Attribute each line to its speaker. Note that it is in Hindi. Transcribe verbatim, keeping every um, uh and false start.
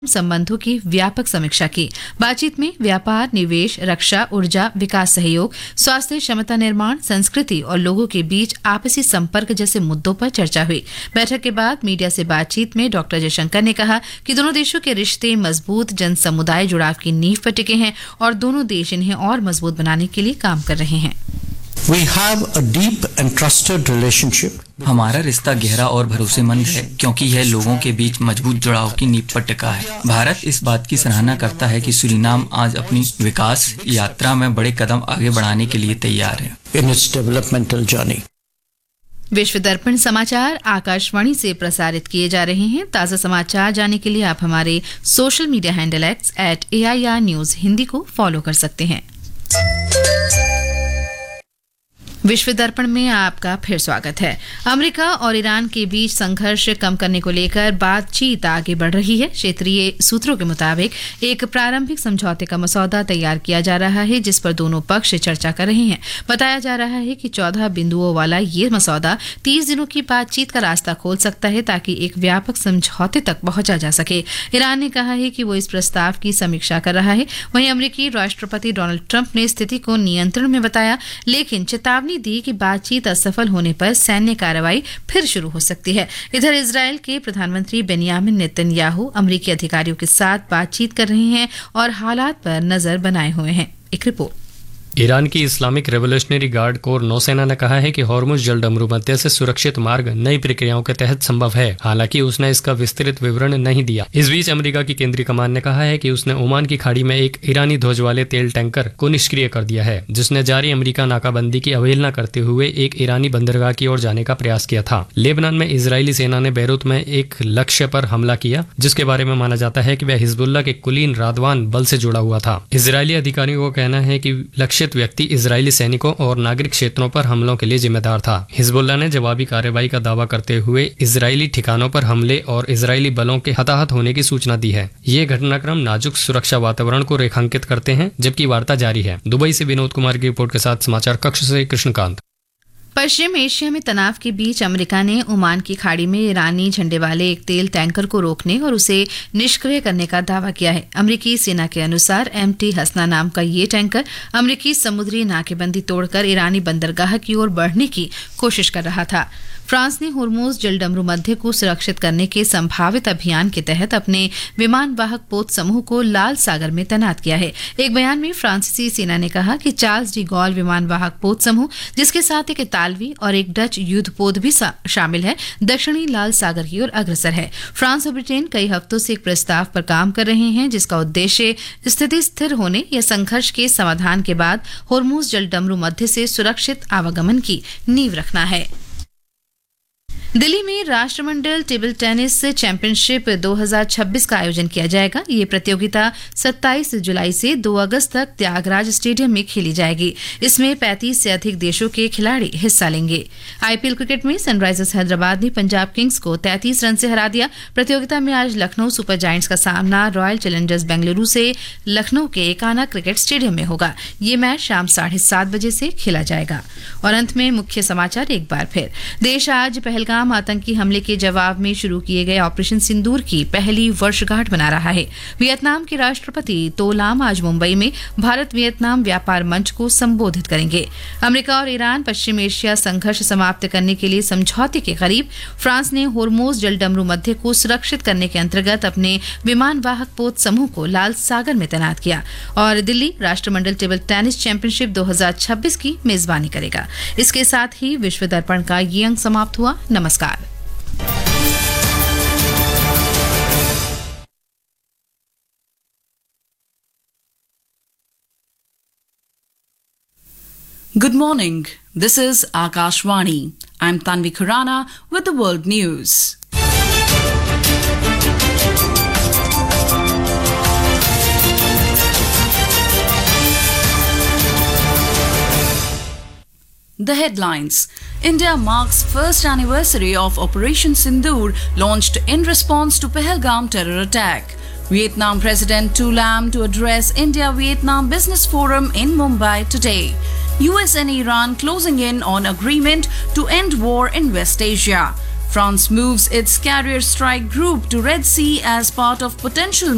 Speaker 1: संबंधों की व्यापक समीक्षा की। बातचीत में व्यापार, निवेश, रक्षा, ऊर्जा, विकास सहयोग, स्वास्थ्य, क्षमता निर्माण, संस्कृति और लोगों के बीच आपसी संपर्क जैसे मुद्दों पर चर्चा हुई। बैठक के बाद मीडिया से बातचीत में डॉक्टर जयशंकर ने कहा कि दोनों देशों के रिश्ते मजबूत जन समुदाय जुड़ाव की नींव पर टिके हैं और दोनों देश इन्हें और मजबूत बनाने के लिए काम कर रहे हैं।
Speaker 2: We have a deep and trusted relationship.
Speaker 3: हमारा रिश्ता गहरा और भरोसेमंद है क्योंकि यह लोगों के बीच मजबूत जुड़ाव की नींव पर टिका है। भारत इस बात की सराहना करता है कि सूरीनाम आज अपनी विकास यात्रा में बड़े कदम आगे बढ़ाने के लिए तैयार है।
Speaker 2: In its developmental journey.
Speaker 1: विश्व दर्पण समाचार आकाशवाणी से प्रसारित किए जा रहे हैं। ताज़ा समाचार जानने के लिए आप हमारे social media handle x eight A I R news Hindi को फॉलो कर सकते हैं। विश्व दर्पण में आपका फिर स्वागत है। अमेरिका और ईरान के बीच संघर्ष कम करने को लेकर बातचीत आगे बढ़ रही है। क्षेत्रीय सूत्रों के मुताबिक एक प्रारंभिक समझौते का मसौदा तैयार किया जा रहा है जिस पर दोनों पक्ष चर्चा कर रहे हैं। बताया जा रहा है कि चौदह बिंदुओं वाला ये मसौदा तीस दिनों की बातचीत का रास्ता खोल सकता है ताकि एक व्यापक समझौते तक पहुंचा जा सके। ईरान ने कहा है कि वो इस प्रस्ताव की समीक्षा कर रहा है। वहीं अमेरिकी राष्ट्रपति डोनाल्ड ट्रंप ने स्थिति को नियंत्रण में बताया, लेकिन चेतावनी दी कि बातचीत असफल होने पर सैन्य कार्रवाई फिर शुरू हो सकती है। इधर इजरायल के प्रधानमंत्री बेनियामिन नेतन्याहू अमेरिकी अधिकारियों के साथ बातचीत कर रहे हैं और हालात पर नजर बनाए हुए हैं। एक रिपोर्ट।
Speaker 4: ईरान की इस्लामिक रेवोल्यूशनरी गार्ड कोर नौसेना ने कहा है कि हॉर्मुज जलडमरू मध्य से सुरक्षित मार्ग नई प्रक्रियाओं के तहत संभव है। हालांकि उसने इसका विस्तृत विवरण नहीं दिया। इस बीच अमेरिका की केंद्रीय कमान ने कहा है कि उसने ओमान की खाड़ी में एक ईरानी ध्वज वाले तेल टैंकर को निष्क्रिय कर दिया है जिसने जारी अमेरिका नाकाबंदी की अवहेलना करते हुए एक ईरानी बंदरगाह की ओर जाने का प्रयास किया था। लेबनान में इजरायली सेना ने बैरूत में एक लक्ष्य पर हमला किया जिसके बारे में माना जाता है कि वह हिजबुल्लाह के कुलीन रादवान बल से जुड़ा हुआ था। इजरायली अधिकारियों का कहना है कि लक्ष्य व्यक्ति इजरायली सैनिकों और नागरिक क्षेत्रों पर हमलों के लिए जिम्मेदार था। हिजबुल्लाह ने जवाबी कार्रवाई का दावा करते हुए इजरायली ठिकानों पर हमले और इजरायली बलों के हताहत होने की सूचना दी है। ये घटनाक्रम नाजुक सुरक्षा वातावरण को रेखांकित करते हैं जबकि वार्ता जारी है। दुबई से विनोद कुमार की रिपोर्ट के साथ समाचार कक्ष से कृष्णकांत।
Speaker 1: पश्चिम एशिया में तनाव के बीच अमेरिका ने ओमान की खाड़ी में ईरानी झंडे वाले एक तेल टैंकर को रोकने और उसे निष्क्रिय करने का दावा किया है। अमेरिकी सेना के अनुसार एम टी हसना नाम का ये टैंकर अमेरिकी समुद्री नाकेबंदी तोड़कर ईरानी बंदरगाह की ओर बढ़ने की कोशिश कर रहा था। फ्रांस ने होर्मुज जलडमरू मध्य को सुरक्षित करने के संभावित अभियान के तहत अपने विमान वाहक पोत समूह को लाल सागर में तैनात किया है। एक बयान में फ्रांसीसी सेना ने कहा कि चार्ल्स डी गॉल विमान वाहक पोत समूह जिसके साथ एक इतालवी और एक डच युद्धपोत भी शामिल है दक्षिणी लाल सागर की ओर अग्रसर है। फ्रांस और ब्रिटेन कई हफ्तों से एक प्रस्ताव पर काम कर रहे हैं जिसका उद्देश्य स्थिति स्थिर होने या संघर्ष के समाधान के बाद होर्मुज जलडमरू मध्य से सुरक्षित आवागमन की नींव रखना है। दिल्ली में राष्ट्रमंडल टेबल टेनिस चैंपियनशिप दो हज़ार छब्बीस का आयोजन किया जाएगा। ये प्रतियोगिता सत्ताईस जुलाई से दो अगस्त तक त्यागराज स्टेडियम में खेली जाएगी। इसमें पैंतीस से अधिक देशों के खिलाड़ी हिस्सा लेंगे। आईपीएल क्रिकेट में सनराइजर्स हैदराबाद ने पंजाब किंग्स को तैंतीस रन से हरा दिया। प्रतियोगिता में आज लखनऊ सुपर जायंट्स का सामना रॉयल चैलेंजर्स बेंगलुरु से लखनऊ के एकाना क्रिकेट स्टेडियम में होगा। ये मैच शाम साढ़े सात बजे से खेला जाएगा। और अंत में मुख्य समाचार एक बार फिर। देश आज पहलगाम आतंकी हमले के जवाब में शुरू किए गए ऑपरेशन सिंदूर की पहली वर्षगांठ मना रहा है। वियतनाम के राष्ट्रपति तो लाम आज मुंबई में भारत वियतनाम व्यापार मंच को संबोधित करेंगे। अमेरिका और ईरान पश्चिम एशिया संघर्ष समाप्त करने के लिए समझौते के करीब। फ्रांस ने होर्मुज जलडमरू मध्य को सुरक्षित करने के अंतर्गत अपने विमान वाहक पोत समूह को लाल सागर में तैनात किया। और दिल्ली राष्ट्रमंडल टेबल टेनिस चैंपियनशिप दो हज़ार छब्बीस की मेजबानी करेगा। इसके साथ ही विश्व दर्पण का ये अंक समाप्त हुआ। नमस्कार।
Speaker 5: Good morning. This is Akashvani. I'm Tanvi Khurana with the world news. The headlines. India marks first anniversary of Operation Sindoor launched in response to Pahalgam terror attack. Vietnam President Tu Lam to address India-Vietnam Business Forum in Mumbai today. U S and Iran closing in on agreement to end war in West Asia. France moves its carrier strike group to Red Sea as part of potential